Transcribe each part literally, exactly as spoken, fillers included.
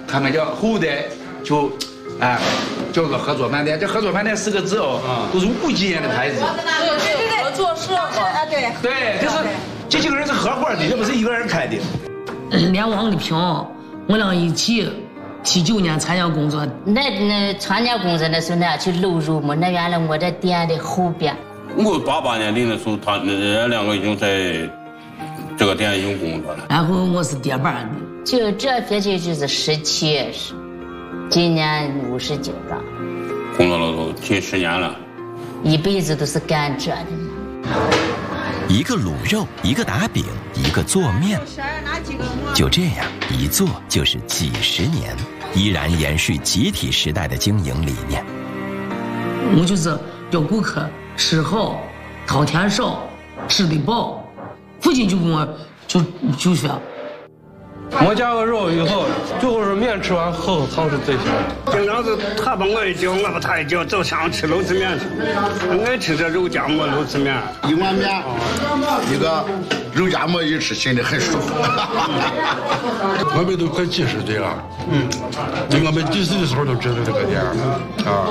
他们叫后代就，哎，叫个合作饭店。这合作饭店四个字哦，都是五几年的牌子。 对对对，合作社啊，对。 对，就是这几个人是合伙的，这不是一个人开的。 连王丽萍，我俩一起。七九年参加工作， 那那参加工作的时候，那去录入嘛，那原来我这店的后边。 我八八年领的时候，他那两个已经在这个店已经工作了。 然后我是接班的， 就这边就就是十七，今年五十九了。 工作了都近十年了， 一辈子都是干这的嘛。 一个卤肉，一个打饼，一个做面，就这样一做就是几十年，依然延续集体时代的经营理念。 我就是叫顾客吃好，饕餮少，吃得饱。父亲就跟我就就说。 我加个肉以后，最后是面吃完后汤是最香的。 经常是他把我一叫，我把他一叫，就想吃肉丝面去。爱吃这肉夹馍肉丝面， 一碗面，一个肉夹馍一吃，心里很舒服。 我们都快几十岁了，嗯，我们几岁的时候都知道这个店啊。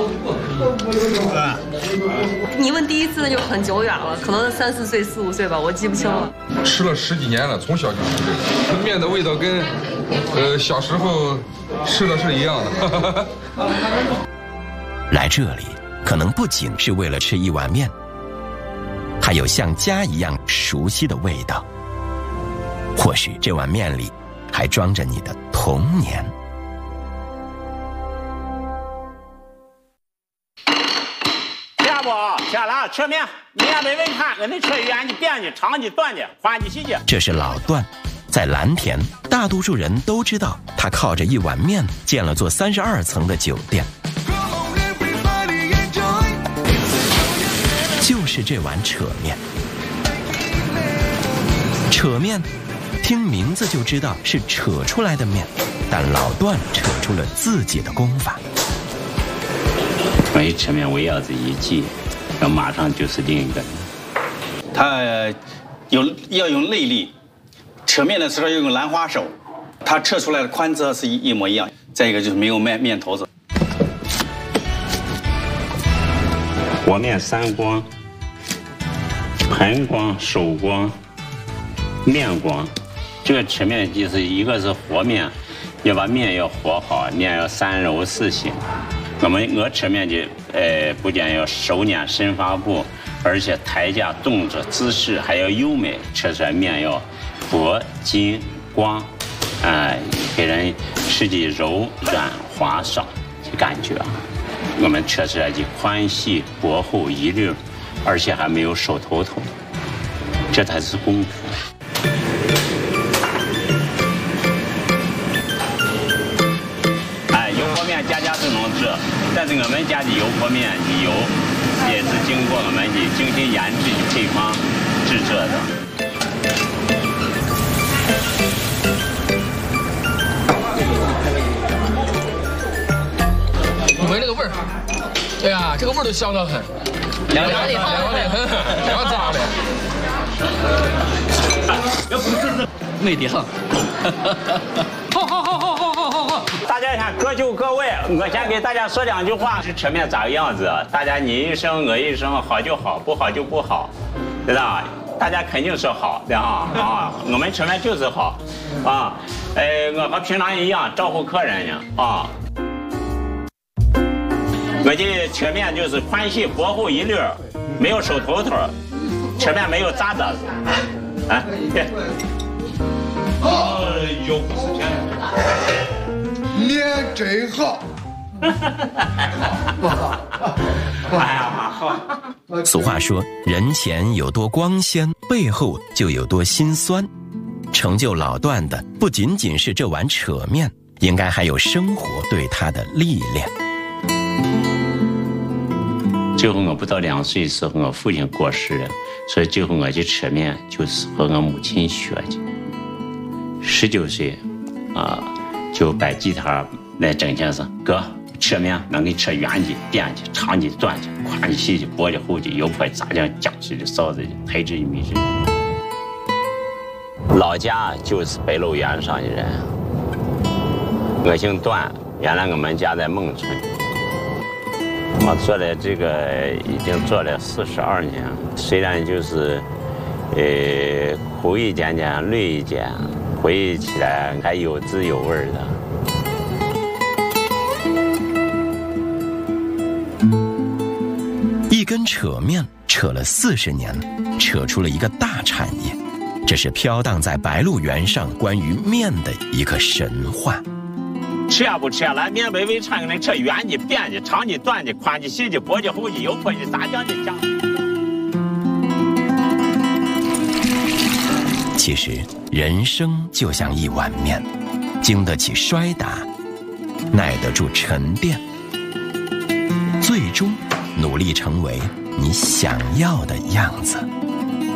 你问第一次那就很久远了，可能三四岁、四五岁吧，我记不清了。 吃了十几年了，从小就吃这个面的味道跟，呃，小时候吃的是一样的。 来这里可能不仅是为了吃一碗面，还有像家一样熟悉的味道。或许这碗面里还装着你的童年。 下不下来吃面，你也没问看，跟你吃圆的、扁的、长的、短的、宽的、细的。 这是老段，在蓝田，大多数人都知道他靠着一碗面建了座三十二层的酒店。就是这碗扯面，扯面，听名字就知道是扯出来的面，但老段扯出了自己的功法。 我一扯面，我要子一记，然后马上就是另一个人。 他有要用内力，扯面的时候要用兰花手，他扯出来的宽侧是一一模一样。再一个就是没有面面头子。 和面三光。盆光、手光、面光，这个扯面就是一个是和面，要把面要和好，面要三柔四行。我们我扯面就呃不仅要手捻伸发布，而且抬架动作姿势还要优美，扯出来面要薄筋光，啊、呃，给人吃的柔软滑爽的感觉。我们扯出来就宽细薄厚一溜。而且还没有手头头，这才是功夫。哎，油泼面家家都能吃，但是我们家的油泼面的油也是经过我们的精心研制的配方制作的。 你闻这个味儿，哎呀，这个味儿都香得很。凉凉的，凉的很，凉炸的。 要不是没的很。 好好好好好好好好。 大家看各就各位，我先给大家说两句话。是扯面咋个样子？大家你一声我一声，好就好，不好就不好，对吧？大家肯定是好的啊啊！我们扯面就是好，啊，呃，我和平常一样招呼客人呢啊。我的扯面就是宽细薄厚一溜，没有手头头，扯面没有渣子，啊，对。 哎呦，面真好。 哎呀，好。 俗话说，人前有多光鲜，背后就有多心酸。成就老段的不仅仅是这碗扯面，应该还有生活对他的历练。 最后我不到两岁的时候，我父亲过世了，所以最后我去扯面就是和我母亲学的。十九岁，啊，就摆吉他来整件事，哥扯面能给你扯圆的、扁的、长的、短的、宽的、细的、薄的、厚的、油泼、炸酱、酱汁的、臊子的、培制的、秘制的。老家就是北路原上的人， 我姓段，原来我们家在孟村。我做了这个已经做了四十二年，虽然就是，呃，苦一点点，累一点，回忆起来还有滋有味的。 一根扯面扯了四十年，扯出了一个大产业。这是飘荡在白鹿原上关于面的一个神话。 吃也不吃了，面微微长的，吃圆的、扁的、长的、短的、宽的、细的、薄的、厚的、油泼的、撒酱的、酱。 其实，人生就像一碗面，经得起摔打，耐得住沉淀，最终努力成为你想要的样子。